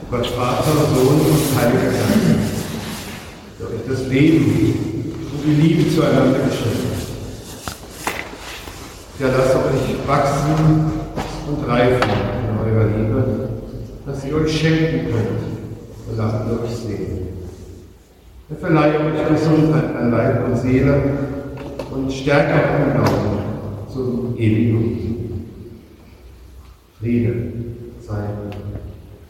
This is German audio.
Gott Vater, Sohn und Heiliger Geist, der euch das Leben und die Liebe zueinander geschenkt hat. Ja, lasst euch wachsen und reifen in eurer Liebe, dass ihr euch schenken könnt und lasst euch sehen. Er verleihe euch Gesundheit an Leib und Seele und stärke auch im Glauben zum ewigen Leben. Friede sei mit euch.